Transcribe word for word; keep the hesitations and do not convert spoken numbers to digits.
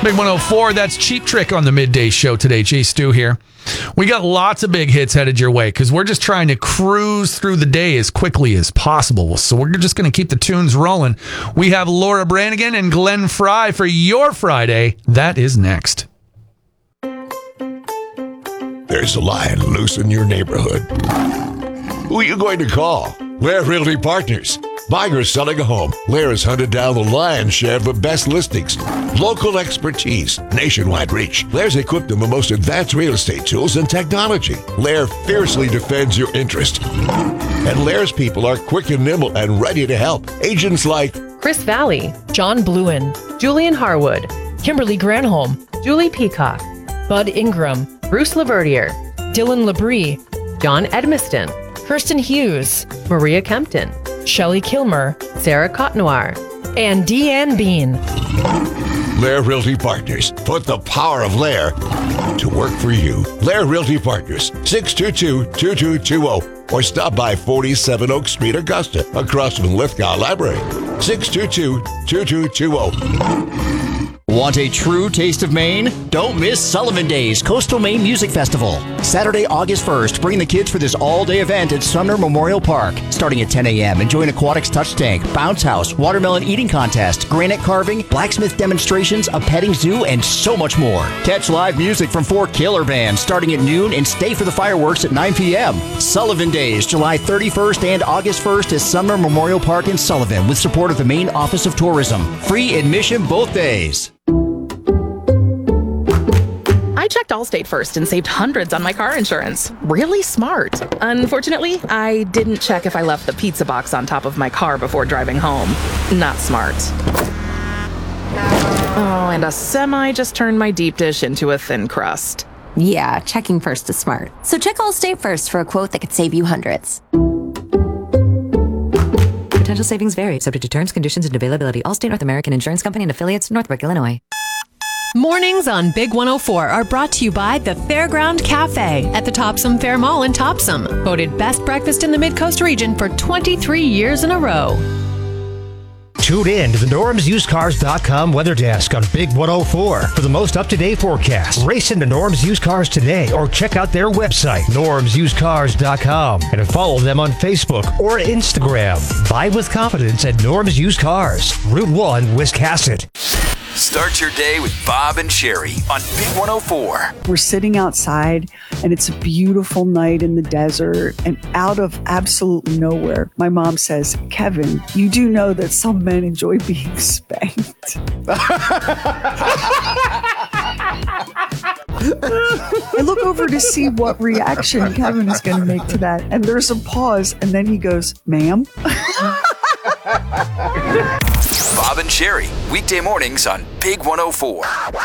Big one oh four, that's Cheap Trick on the midday show today. Jay Stu here. We got lots of big hits headed your way because we're just trying to cruise through the day as quickly as possible. So we're just going to keep the tunes rolling. We have Laura Branigan and Glenn Fry for your Friday. That is next. There's a lion loose in your neighborhood. Who are you going to call? Lair Realty Partners. Buying or selling a home, Lair has hunted down the lion's share of the best listings. Local expertise, nationwide reach. Lair's equipped them with most advanced real estate tools and technology. Lair fiercely defends your interest. And Lair's people are quick and nimble and ready to help. Agents like Chris Valley, John Bluen, Julian Harwood, Kimberly Granholm, Julie Peacock, Bud Ingram, Bruce Laverdier, Dylan Labrie, John Edmiston, Kirsten Hughes, Maria Kempton, Shelley Kilmer, Sarah Cotnoir, and Deanne Bean. Lair Realty Partners. Put the power of Lair to work for you. Lair Realty Partners, six two two, two two two zero. Or stop by forty-seven Oak Street, Augusta, across from Lithgow Library. six two two, two two two zero. Want a true taste of Maine? Don't miss Sullivan Days Coastal Maine Music Festival. Saturday, August first, bring the kids for this all-day event at Sumner Memorial Park. Starting at ten a.m., enjoy an aquatics touch tank, bounce house, watermelon eating contest, granite carving, blacksmith demonstrations, a petting zoo, and so much more. Catch live music from four killer bands starting at noon and stay for the fireworks at nine p.m. Sullivan Days, July thirty-first and August first at Sumner Memorial Park in Sullivan with support of the Maine Office of Tourism. Free admission both days. I checked Allstate first and saved hundreds on my car insurance. Really smart. Unfortunately, I didn't check if I left the pizza box on top of my car before driving home. Not smart. Oh, and a semi just turned my deep dish into a thin crust. Yeah, checking first is smart. So check Allstate first for a quote that could save you hundreds. Potential savings vary, subject to terms, conditions, and availability. Allstate North American Insurance Company and affiliates, Northbrook, Illinois. Mornings on Big one oh four are brought to you by the Fairground Cafe at the Topsom Fair Mall in Topsom. Voted best breakfast in the Mid-Coast region for twenty-three years in a row. Tune in to the Norms Used Cars dot com weather desk on Big one oh four for the most up-to-date forecast. Race into Norms Used Cars today or check out their website, Norms Used Cars dot com, and follow them on Facebook or Instagram. Buy with confidence at Norms Used Cars, Route one, Wiscasset. Start your day with Bob and Sherry on Big one oh four. We're sitting outside, and it's a beautiful night in the desert, and out of absolutely nowhere, my mom says, "Kevin, you do know that some men enjoy being spanked." I look over to see what reaction Kevin is going to make to that, and there's a pause, and then he goes, "Ma'am?" Bob and Sherry, weekday mornings on Big one oh four.